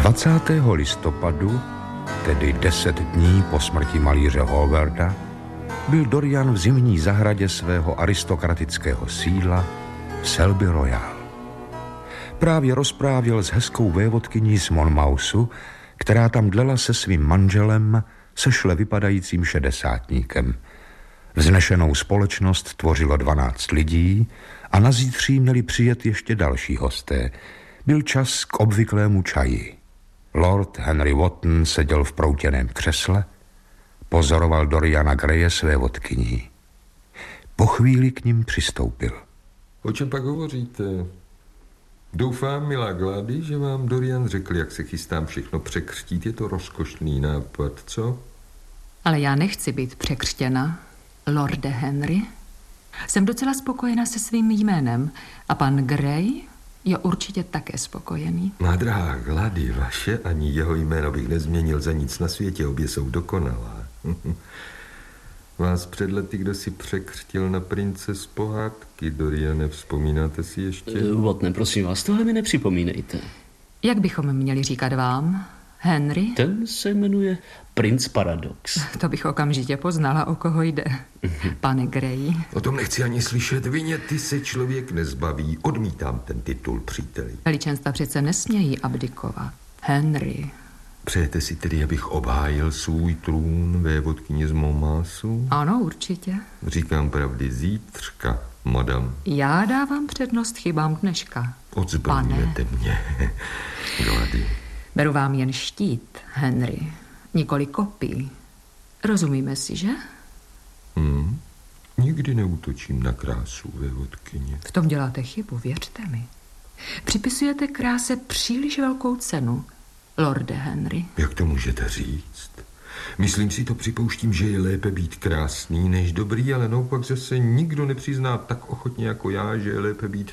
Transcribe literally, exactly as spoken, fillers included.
dvacátého listopadu, tedy deset dní po smrti malíře Hogarda, byl Dorian v zimní zahradě svého aristokratického sídla v Selby Royal. Právě rozprávěl s hezkou vévodkyní z Monmouthu, která tam dlela se svým manželem, sešle vypadajícím šedesátníkem. Vznešenou společnost tvořilo dvanáct lidí a na zítří měli přijet ještě další hosté. Byl čas k obvyklému čaji. Lord Henry Wotton seděl v proutěném křesle, pozoroval Doriana Greje své vodkyní. Po chvíli k ním přistoupil. O čem pak hovoříte? Doufám, milá Glády, že vám Dorian řekl, jak se chystám všechno překřtít. Je to rozkošný nápad, co? Ale já nechci být překřtěna, lorde Henry. Jsem docela spokojená se svým jménem a pan Grey je určitě také spokojený. Má drahá Glady, vaše ani jeho jméno bych nezměnil za nic na světě, obě jsou dokonalá. Vás před lety kdo si překřtil na prince z pohádky, Doriane, vzpomínáte si ještě? Watne, prosím vás, tohle mi nepřipomínejte. Jak bychom měli říkat vám, Henry? Ten se jmenuje Prince Paradox. To bych okamžitě poznala, o koho jde. Pane Grey. O tom nechci ani slyšet, vině ty se člověk nezbaví. Odmítám ten titul, příteli. Veličenstva přece nesmějí abdikovat. Henry. Přejete si tedy, abych obhájil svůj trůn vévodkyně z Monmouthu? Ano, určitě. Říkám pravdy zítřka, madam. Já dávám přednost chybám dneška. Odzbrojujete mě, Glady. Beru vám jen štít, Henry, nikoli kopii. Rozumíme si, že? Hmm. Nikdy neútočím na krásu vévodkyně. V tom děláte chybu, věřte mi. Připisujete kráse příliš velkou cenu, lorde Henry. Jak to můžete říct? Myslím si to, připouštím, že je lépe být krásný než dobrý, ale naopak zase nikdo nepřizná tak ochotně jako já, že je lépe být